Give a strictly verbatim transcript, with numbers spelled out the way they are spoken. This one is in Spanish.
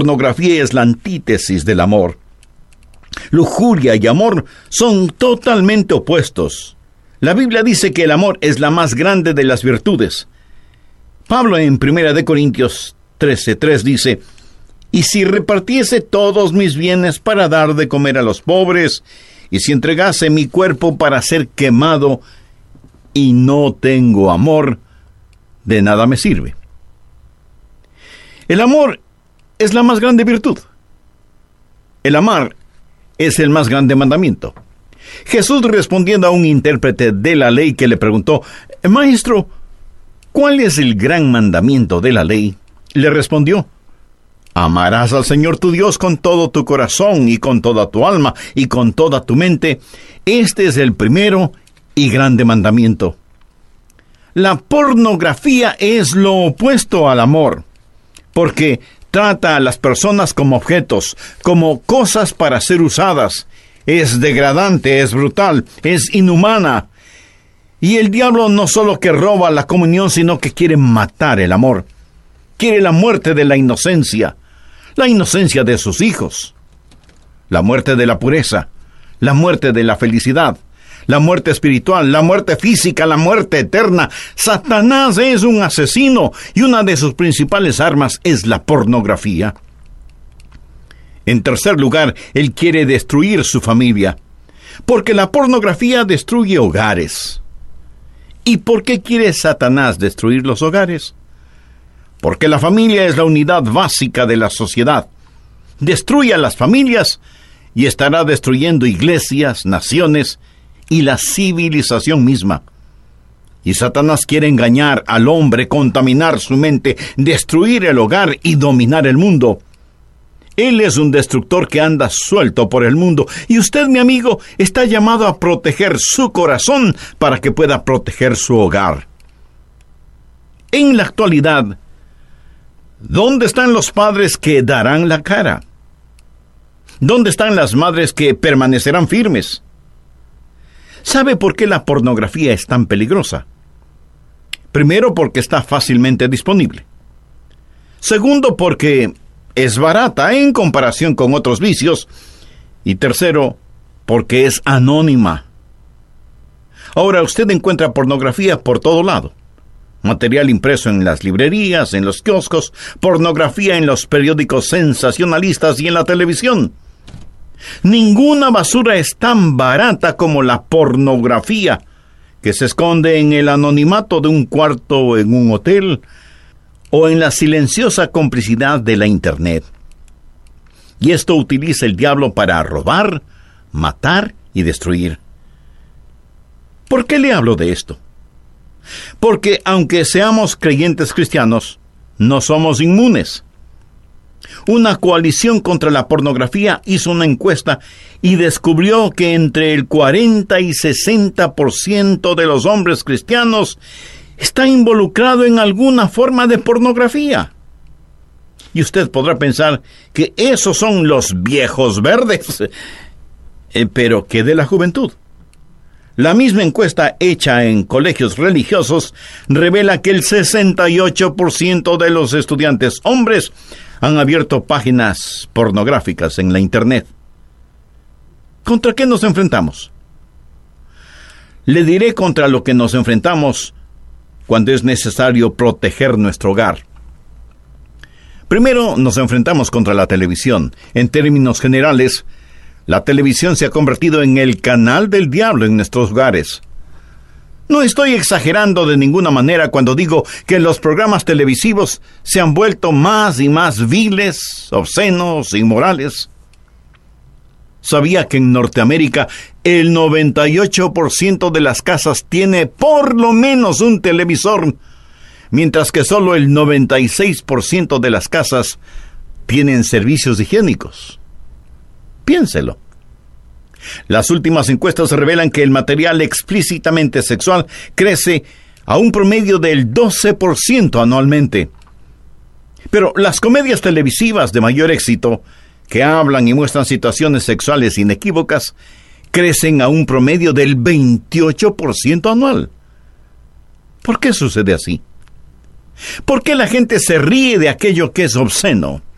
pornografía es la antítesis del amor. Lujuria y amor son totalmente opuestos. La Biblia dice que el amor es la más grande de las virtudes. Pablo en primera de Corintios trece tres dice: «Y si repartiese todos mis bienes para dar de comer a los pobres, y si entregase mi cuerpo para ser quemado, y no tengo amor, de nada me sirve». El amor es la más grande virtud. El amar es el más grande mandamiento. Jesús, respondiendo a un intérprete de la ley que le preguntó: «Maestro, ¿cuál es el gran mandamiento de la ley?», le respondió: «Amarás al Señor tu Dios con todo tu corazón y con toda tu alma y con toda tu mente. Este es el primero y grande mandamiento». La pornografía es lo opuesto al amor, porque trata a las personas como objetos, como cosas para ser usadas. Es degradante, es brutal, es inhumana. Y el diablo no solo que roba la comunión, sino que quiere matar el amor. Quiere la muerte de la inocencia, la inocencia de sus hijos, la muerte de la pureza, la muerte de la felicidad, la muerte espiritual, la muerte física, la muerte eterna. Satanás es un asesino y una de sus principales armas es la pornografía. En tercer lugar, él quiere destruir su familia, porque la pornografía destruye hogares. ¿Y por qué quiere Satanás destruir los hogares? Porque la familia es la unidad básica de la sociedad. Destruye a las familias y estará destruyendo iglesias, naciones y la civilización misma. Y Satanás quiere engañar al hombre, contaminar su mente, destruir el hogar y dominar el mundo. Él es un destructor que anda suelto por el mundo, y usted, mi amigo, está llamado a proteger su corazón para que pueda proteger su hogar. En la actualidad, ¿dónde están los padres que darán la cara? ¿Dónde están las madres que permanecerán firmes? ¿Sabe por qué la pornografía es tan peligrosa? Primero, porque está fácilmente disponible. Segundo, porque es barata en comparación con otros vicios. Y tercero, porque es anónima. Ahora, usted encuentra pornografía por todo lado. Material impreso en las librerías, en los kioscos, pornografía en los periódicos sensacionalistas y en la televisión. Ninguna basura es tan barata como la pornografía, que se esconde en el anonimato de un cuarto en un hotel o en la silenciosa complicidad de la Internet. Y esto utiliza el diablo para robar, matar y destruir. ¿Por qué le hablo de esto? Porque aunque seamos creyentes cristianos, no somos inmunes. Una coalición contra la pornografía hizo una encuesta y descubrió que entre el cuarenta y sesenta por ciento de los hombres cristianos está involucrado en alguna forma de pornografía. Y usted podrá pensar que esos son los viejos verdes. Eh, pero ¿qué de la juventud? La misma encuesta hecha en colegios religiosos revela que el sesenta y ocho por ciento de los estudiantes hombres han abierto páginas pornográficas en la Internet. ¿Contra qué nos enfrentamos? Le diré contra lo que nos enfrentamos cuando es necesario proteger nuestro hogar. Primero, nos enfrentamos contra la televisión. En términos generales, la televisión se ha convertido en el canal del diablo en nuestros hogares. No estoy exagerando de ninguna manera cuando digo que los programas televisivos se han vuelto más y más viles, obscenos, inmorales. ¿Sabía que en Norteamérica el noventa y ocho por ciento de las casas tiene por lo menos un televisor, mientras que solo el noventa y seis por ciento de las casas tienen servicios higiénicos? Piénselo. Las últimas encuestas revelan que el material explícitamente sexual crece a un promedio del doce por ciento anualmente. Pero las comedias televisivas de mayor éxito, que hablan y muestran situaciones sexuales inequívocas, crecen a un promedio del veintiocho por ciento anual. ¿Por qué sucede así? ¿Por qué la gente se ríe de aquello que es obsceno?